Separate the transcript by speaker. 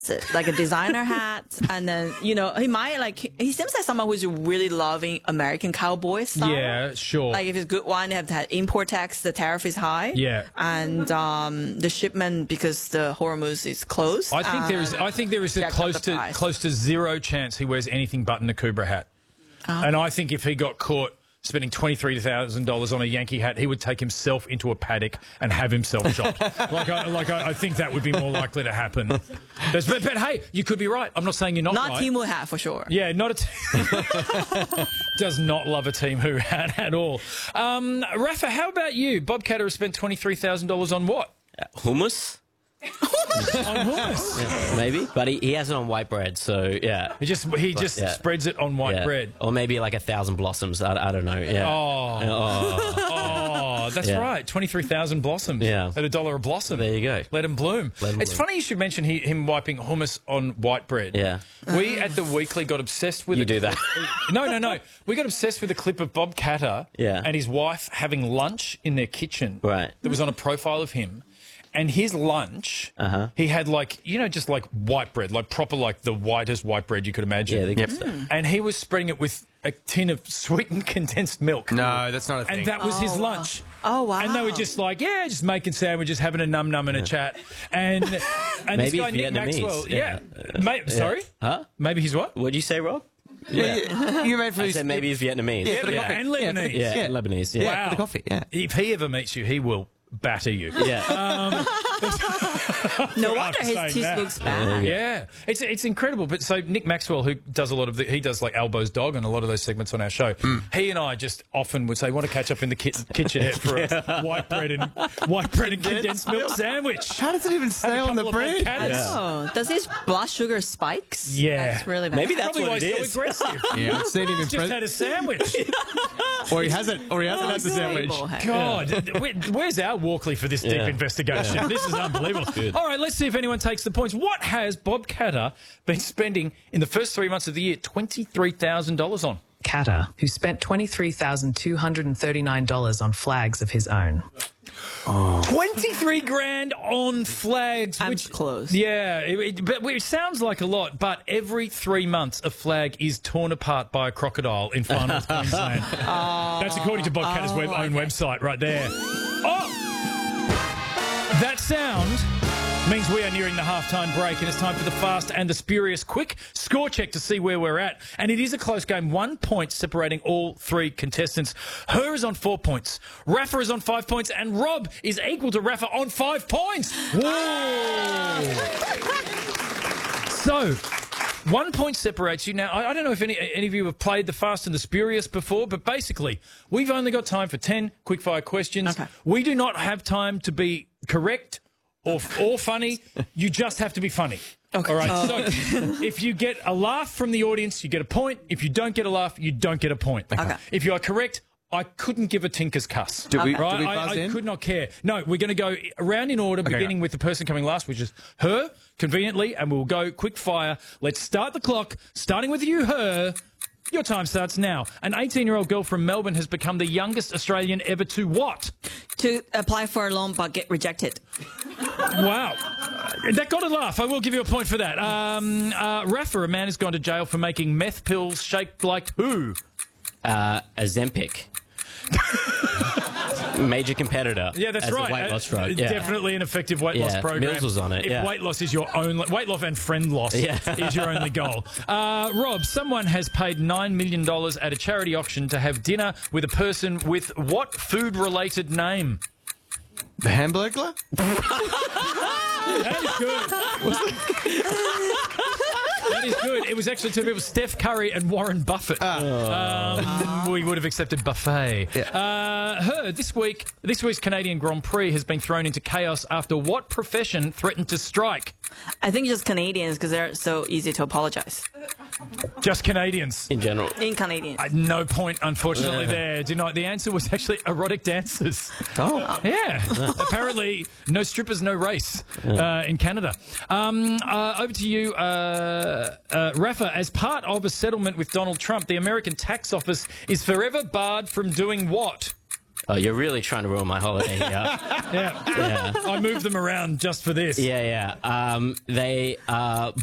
Speaker 1: like a designer hat, and then he might he seems like someone who's really loving American cowboy style.
Speaker 2: Yeah, sure.
Speaker 1: Like if it's a good one, they have to have import tax, the tariff is high.
Speaker 2: Yeah.
Speaker 1: And the shipment, because the Hormuz is closed.
Speaker 2: I think there is a close to zero chance he wears anything but an Akubra hat. And I think if he got caught spending $23,000 on a Yankee hat, he would take himself into a paddock and have himself shot. I think that would be more likely to happen. But hey, you could be right. I'm not saying you're not right.
Speaker 1: Not Temu hat, for sure.
Speaker 2: Yeah, not a team. Does not love a Temu hat at all. Rafa, how about you? Bob Catter has spent $23,000 on what?
Speaker 3: Hummus?
Speaker 2: On hummus.
Speaker 3: Yeah, maybe, but he has it on white bread, so yeah.
Speaker 2: He just spreads it on white bread,
Speaker 3: or maybe like 1,000 blossoms. I don't know. Yeah.
Speaker 2: That's right. 23,000 blossoms.
Speaker 3: Yeah.
Speaker 2: At $1 a blossom.
Speaker 3: There you go.
Speaker 2: Let him bloom. It's funny you should mention him wiping hummus on white bread.
Speaker 3: Yeah.
Speaker 2: We at the Weekly got obsessed with.
Speaker 3: You do that?
Speaker 2: No. We got obsessed with a clip of Bob Catter and his wife having lunch in their kitchen.
Speaker 3: Right.
Speaker 2: That was on a profile of him. And his lunch, he had just white bread, like proper, like the whitest white bread you could imagine.
Speaker 3: Yeah, the good stuff.
Speaker 2: And he was spreading it with a tin of sweetened condensed milk.
Speaker 4: No, that's not a thing.
Speaker 2: And that was his lunch.
Speaker 1: Oh, wow.
Speaker 2: And they were just just making sandwiches, having a num-num and a chat. And
Speaker 3: maybe
Speaker 2: this guy, Nick
Speaker 3: Vietnamese.
Speaker 2: Maxwell, sorry?
Speaker 3: Huh?
Speaker 2: Maybe he's what?
Speaker 3: What'd you say, Rob?
Speaker 4: Yeah. You made for
Speaker 3: I said maybe he's Vietnamese.
Speaker 2: And Lebanese.
Speaker 3: Yeah, Lebanese. Yeah.
Speaker 2: Wow.
Speaker 4: For the coffee, yeah.
Speaker 2: If he ever meets you, he will batter you.
Speaker 3: Yeah.
Speaker 1: No wonder his teeth looks bad.
Speaker 2: Yeah, it's incredible. But so Nick Maxwell, who does a lot of he does like Elbows Dog and a lot of those segments on our show. He and I just often would say, "Want to catch up in the kitchenette for a white bread and condensed milk sandwich?"
Speaker 4: How does it even stay on the bread?
Speaker 1: Oh, does his blood sugar spikes?
Speaker 2: Yeah.
Speaker 1: That's really bad.
Speaker 3: Maybe that's
Speaker 2: Probably
Speaker 3: what
Speaker 2: why
Speaker 3: it
Speaker 2: he's
Speaker 3: is.
Speaker 2: so aggressive.
Speaker 4: Yeah, I've seen him in
Speaker 2: Just had a sandwich.
Speaker 4: or he hasn't had the sandwich.
Speaker 2: God, where's our Walkley for this deep investigation? This is unbelievable. All right, let's see if anyone takes the points. What has Bob Catter been spending in the first 3 months of the year $23,000 on?
Speaker 5: Catter, who spent $23,239 on flags of his own.
Speaker 2: 23 grand on flags.
Speaker 1: I'm
Speaker 2: which
Speaker 1: close.
Speaker 2: Yeah, it sounds like a lot, but every 3 months a flag is torn apart by a crocodile in Far North Queensland. That's according to Bob Catter's own website right there. Oh! That sound means we are nearing the halftime break, and it's time for the fast and the spurious quick score check to see where we're at. And it is a close game, 1 point separating all three contestants. Her is on 4 points, Rafa is on 5 points, and Rob is equal to Rafa on 5 points. Whoa! So 1 point separates you. Now, I don't know if any of you have played the Fast and the Spurious before, but basically, we've only got time for 10 quickfire questions.
Speaker 1: Okay.
Speaker 2: We do not have time to be correct or funny. You just have to be funny.
Speaker 1: Okay.
Speaker 2: All right. So if you get a laugh from the audience, you get a point. If you don't get a laugh, you don't get a point.
Speaker 1: Okay.
Speaker 2: If you are correct, I couldn't give a tinker's cuss.
Speaker 4: Do we
Speaker 2: right?
Speaker 4: buzz
Speaker 2: I
Speaker 4: in?
Speaker 2: could not care. No, we're going to go around in order, beginning with the person coming last, which is her, conveniently, and we'll go quick fire. Let's start the clock, starting with you, her. Your time starts now. An 18-year-old girl from Melbourne has become the youngest Australian ever to what?
Speaker 1: To apply for a loan but get rejected.
Speaker 2: Wow. That got a laugh. I will give you a point for that. Rafa, a man has gone to jail for making meth pills shaped like who?
Speaker 3: Ozempic. Major competitor.
Speaker 2: Yeah, that's
Speaker 3: as
Speaker 2: right.
Speaker 3: A weight loss drug. Yeah.
Speaker 2: Definitely an effective weight loss program.
Speaker 3: Mills was on it.
Speaker 2: If weight loss is your only weight loss and friend loss is your only goal. Rob, someone has paid $9 million at a charity auction to have dinner with a person with what food-related name?
Speaker 4: The Hamburglar?
Speaker 2: That is good. That is good. It was actually two people, Steph Curry and Warren Buffett. We would have accepted buffet. Yeah. This week's Canadian Grand Prix has been thrown into chaos after what profession threatened to strike?
Speaker 1: I think just Canadians, because they're so easy to apologize.
Speaker 2: Just Canadians.
Speaker 3: In general.
Speaker 1: In Canadians.
Speaker 2: No point, unfortunately, there. Do you know, the answer was actually erotic dancers.
Speaker 4: Oh.
Speaker 2: Yeah. Apparently, no strippers, no race in Canada. Over to you, Rafa. As part of a settlement with Donald Trump, the American tax office is forever barred from doing what?
Speaker 3: Oh, you're really trying to ruin my holiday here.
Speaker 2: Yeah.
Speaker 3: Yeah.
Speaker 2: I moved them around just for this.
Speaker 3: Yeah. They